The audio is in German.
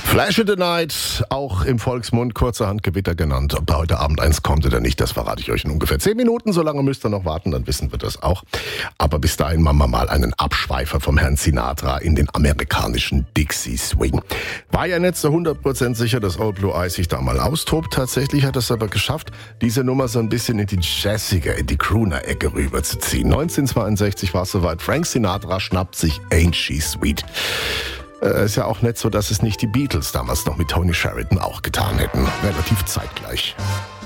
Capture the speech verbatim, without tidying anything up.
Flash in the Night, auch im Volksmund kurzerhand Gewitter genannt. Ob da heute Abend eins kommt oder nicht, das verrate ich euch in ungefähr zehn Minuten. So lange müsst ihr noch warten, dann wissen wir das auch. Aber bis dahin machen wir mal einen Abschweifer vom Herrn Sinatra in den amerikanischen Dixie Swing. War ja nicht so hundert Prozent sicher, dass Old Blue Eyes sich da mal austobt. Tatsächlich hat es aber geschafft, diese Nummer so ein bisschen in die Jazzige, in die Crooner-Ecke rüberzuziehen. neunzehnhundertzweiundsechzig war es soweit. Frank Sinatra schnappt sich Ain't She Sweet. Äh, ist ja auch nicht so, dass es nicht die Beatles damals noch mit Tony Sheridan auch getan hätten. Relativ zeitgleich.